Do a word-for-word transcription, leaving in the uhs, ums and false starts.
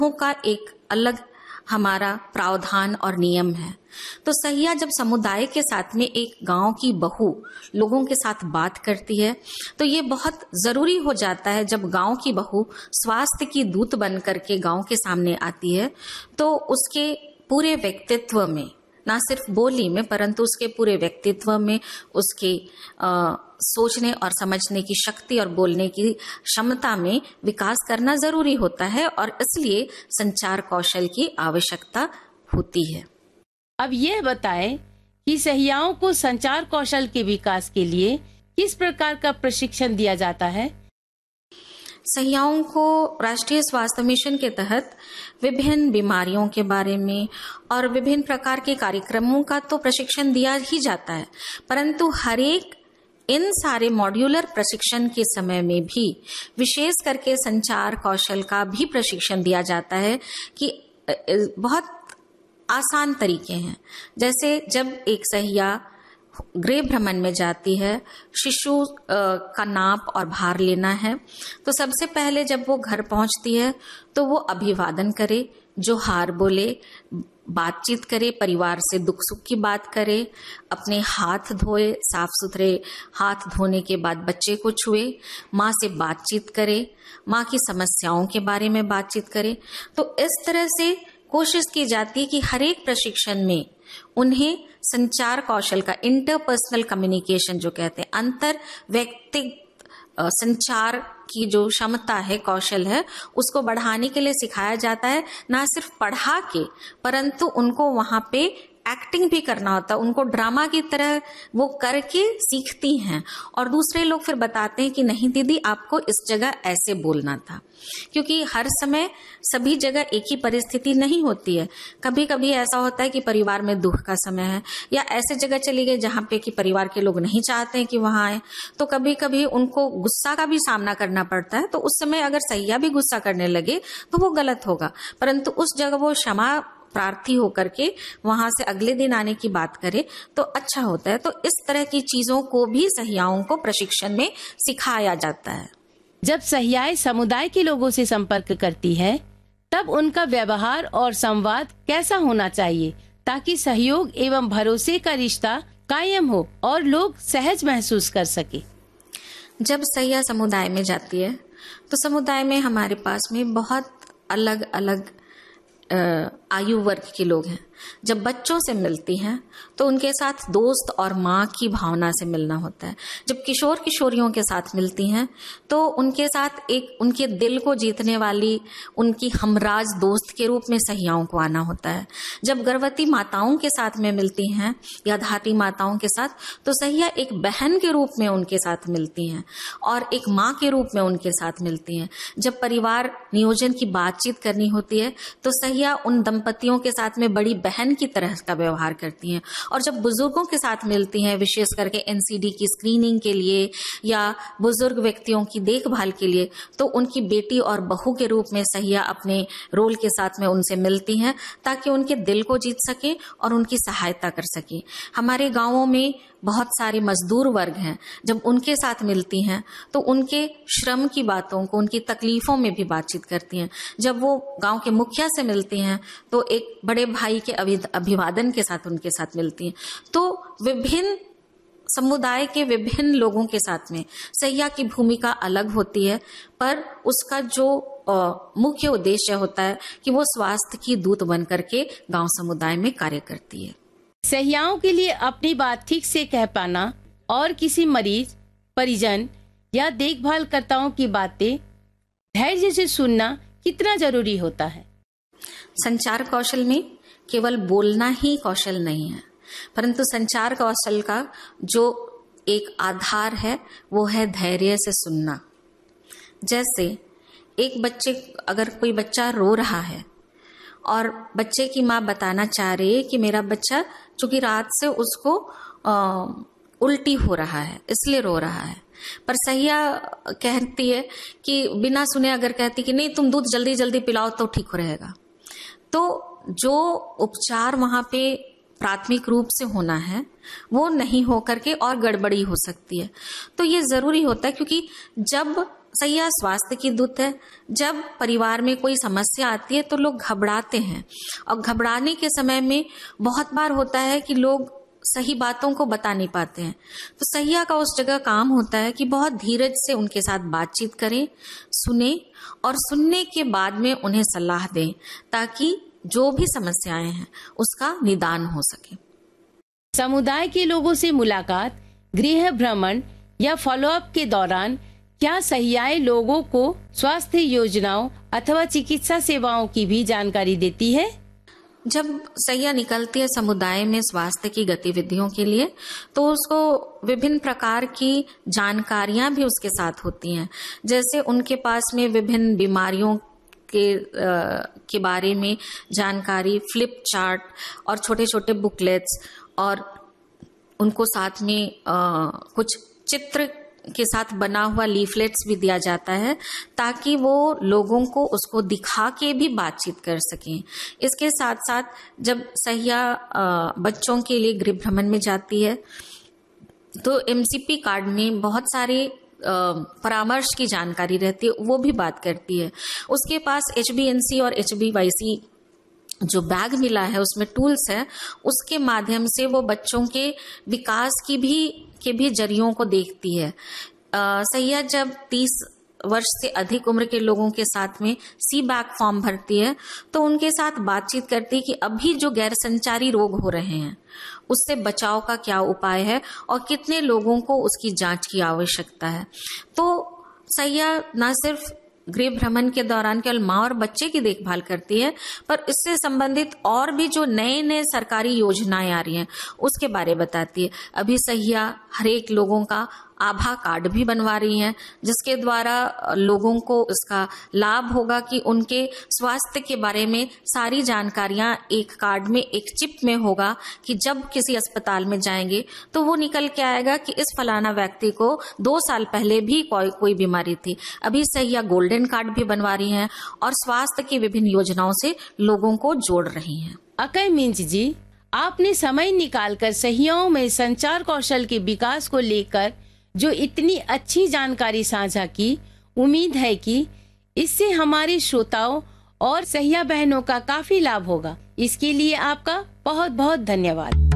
का एक अलग हमारा प्रावधान और नियम है। तो सहिया जब समुदाय के साथ में एक गांव की बहू लोगों के साथ बात करती है तो ये बहुत जरूरी हो जाता है। जब गांव की बहू स्वास्थ्य की दूत बन करके गांव के सामने आती है तो उसके पूरे व्यक्तित्व में, ना सिर्फ बोली में परंतु उसके पूरे व्यक्तित्व में, उसके आ, सोचने और समझने की शक्ति और बोलने की क्षमता में विकास करना जरूरी होता है और इसलिए संचार कौशल की आवश्यकता होती है। अब यह बताएं कि सहियाओं को संचार कौशल के विकास के लिए किस प्रकार का प्रशिक्षण दिया जाता है? सहियाओं को राष्ट्रीय स्वास्थ्य मिशन के तहत विभिन्न बीमारियों के बारे में और विभिन्न प्रकार के कार्यक्रमों का तो प्रशिक्षण दिया ही जाता है, परंतु हर एक इन सारे मॉड्यूलर प्रशिक्षण के समय में भी विशेष करके संचार कौशल का भी प्रशिक्षण दिया जाता है कि बहुत आसान तरीके हैं। जैसे जब एक सहिया गृह भ्रमण में जाती है, शिशु का नाप और भार लेना है, तो सबसे पहले जब वो घर पहुंचती है तो वो अभिवादन करे, जोहार बोले, बातचीत करे, परिवार से दुख सुख की बात करे, अपने हाथ धोए, साफ सुथरे हाथ धोने के बाद बच्चे को छुए, माँ से बातचीत करे, माँ की समस्याओं के बारे में बातचीत करे। तो इस तरह से कोशिश की जाती है कि हर एक प्रशिक्षण में उन्हें संचार कौशल का, इंटरपर्सनल कम्युनिकेशन जो कहते हैं, अंतर व्यक्तिगत संचार की जो क्षमता है, कौशल है, उसको बढ़ाने के लिए सिखाया जाता है। ना सिर्फ पढ़ा के परंतु उनको वहां पे एक्टिंग भी करना होता है, उनको ड्रामा की तरह वो करके सीखती हैं और दूसरे लोग फिर बताते हैं कि नहीं दीदी आपको इस जगह ऐसे बोलना था, क्योंकि हर समय सभी जगह एक ही परिस्थिति नहीं होती है। कभी कभी ऐसा होता है कि परिवार में दुख का समय है या ऐसे जगह चली गई जहाँ पे कि परिवार के लोग नहीं चाहते हैं कि वहां आए, तो कभी कभी उनको गुस्सा का भी सामना करना पड़ता है। तो उस समय अगर सहिया भी गुस्सा करने लगे तो वो गलत होगा, परंतु उस जगह वो क्षमा प्रार्थी होकर के वहां से अगले दिन आने की बात करे तो अच्छा होता है। तो इस तरह की चीजों को भी सहियाओं को प्रशिक्षण में सिखाया जाता है। जब सहियाएं समुदाय के लोगों से संपर्क करती है तब उनका व्यवहार और संवाद कैसा होना चाहिए ताकि सहयोग एवं भरोसे का रिश्ता कायम हो और लोग सहज महसूस कर सके? जब सहिया समुदाय में जाती है तो समुदाय में हमारे पास में बहुत अलग अलग आयु वर्ग के लोग हैं। जब बच्चों से मिलती हैं तो उनके साथ दोस्त और माँ की भावना से मिलना होता है। जब किशोर किशोरियों के साथ मिलती हैं तो उनके साथ एक उनके दिल को जीतने वाली उनकी हमराज दोस्त के रूप में सहियाओं को आना होता है। जब गर्भवती माताओं के साथ में मिलती हैं या धात्री माताओं के साथ तो सहिया एक बहन के रूप में उनके साथ मिलती हैं और एक माँ के रूप में उनके साथ मिलती हैं। जब परिवार नियोजन की बातचीत करनी होती है तो सहिया उन दंपतियों के साथ में बड़ी बहन की तरह का व्यवहार करती हैं। और जब बुजुर्गों के साथ मिलती हैं, विशेष करके एनसीडी की स्क्रीनिंग के लिए या बुजुर्ग व्यक्तियों की देखभाल के लिए, तो उनकी बेटी और बहू के रूप में सहिया अपने रोल के साथ में उनसे मिलती हैं ताकि उनके दिल को जीत सके और उनकी सहायता कर सके। हमारे गांवों में बहुत सारे मजदूर वर्ग हैं, जब उनके साथ मिलती हैं तो उनके श्रम की बातों को, उनकी तकलीफों में भी बातचीत करती हैं। जब वो गांव के मुखिया से मिलती हैं तो एक बड़े भाई के अभिवादन के साथ उनके साथ मिलती हैं। तो विभिन्न समुदाय के विभिन्न लोगों के साथ में सहिया की भूमिका अलग होती है, पर उसका जो मुख्य उद्देश्य होता है कि वो स्वास्थ्य की दूत बन करके गांव समुदाय में कार्य करती है। सहियाओं के लिए अपनी बात ठीक से कह पाना और किसी मरीज, परिजन या देखभालकर्ताओं की बातें धैर्य से सुनना कितना जरूरी होता है? संचार कौशल में केवल बोलना ही कौशल नहीं है, परंतु संचार कौशल का जो एक आधार है वो है धैर्य से सुनना। जैसे एक बच्चे, अगर कोई बच्चा रो रहा है और बच्चे की माँ बताना चाह रही है कि मेरा बच्चा चूंकि रात से उसको आ, उल्टी हो रहा है इसलिए रो रहा है, पर सहिया कहती है कि बिना सुने अगर कहती कि नहीं तुम दूध जल्दी जल्दी पिलाओ तो ठीक हो रहेगा, तो जो उपचार वहां पे प्राथमिक रूप से होना है वो नहीं हो करके और गड़बड़ी हो सकती है। तो ये जरूरी होता है, क्योंकि जब सैया स्वास्थ्य की दूत है। जब परिवार में कोई समस्या आती है तो लोग घबराते हैं, और घबराने के समय में बहुत बार होता है कि लोग सही बातों को बता नहीं पाते हैं। तो सैया का उस जगह काम होता है कि बहुत धीरज से उनके साथ बातचीत करें, सुने, और सुनने के बाद में उन्हें सलाह दें, ताकि जो भी समस्याएं हैं उसका निदान हो सके। समुदाय के लोगों से मुलाकात, गृह भ्रमण या फॉलोअप के दौरान क्या सहियाएं लोगों को स्वास्थ्य योजनाओं अथवा चिकित्सा सेवाओं की भी जानकारी देती है? जब सैया निकलती है समुदाय में स्वास्थ्य की गतिविधियों के लिए, तो उसको विभिन्न प्रकार की जानकारियां भी उसके साथ होती हैं। जैसे उनके पास में विभिन्न बीमारियों के आ, के बारे में जानकारी, फ्लिप चार्ट और छोटे छोटे बुकलेट्स, और उनको साथ में आ, कुछ चित्र के साथ बना हुआ लीफलेट्स भी दिया जाता है, ताकि वो लोगों को उसको दिखा के भी बातचीत कर सकें। इसके साथ साथ जब सैया बच्चों के लिए गृह भ्रमण में जाती है, तो एमसीपी कार्ड में बहुत सारे परामर्श की जानकारी रहती है, वो भी बात करती है। उसके पास एचबीएनसी और एचबीवाईसी जो बैग मिला है, उसमें टूल्स है, उसके माध्यम से वो बच्चों के विकास की भी के भी जरियों को देखती है। सैया जब तीस वर्ष से अधिक उम्र के लोगों के साथ में सी बैक फॉर्म भरती है, तो उनके साथ बातचीत करती है कि अभी जो गैर संचारी रोग हो रहे हैं उससे बचाव का क्या उपाय है और कितने लोगों को उसकी जांच की आवश्यकता है। तो सैया न सिर्फ गृह भ्रमण के दौरान केवल माँ और बच्चे की देखभाल करती है, पर इससे संबंधित और भी जो नए नए सरकारी योजनाएं आ रही हैं उसके बारे बताती है। अभी सैया हरेक लोगों का आभा कार्ड भी बनवा रही हैं, जिसके द्वारा लोगों को इसका लाभ होगा कि उनके स्वास्थ्य के बारे में सारी जानकारियां एक कार्ड में, एक चिप में होगा, कि जब किसी अस्पताल में जाएंगे तो वो निकल के आएगा कि इस फलाना व्यक्ति को दो साल पहले भी कोई कोई बीमारी थी। अभी सैया गोल्डन कार्ड भी बनवा रही हैं और स्वास्थ्य की विभिन्न योजनाओं से लोगों को जोड़ रही हैं। अकई मिंज जी, आपने समय निकालकर सहियाओं में संचार कौशल के विकास को लेकर जो इतनी अच्छी जानकारी साझा की, उम्मीद है कि इससे हमारे श्रोताओं और सहिया बहनों का काफी लाभ होगा। इसके लिए आपका बहुत बहुत धन्यवाद।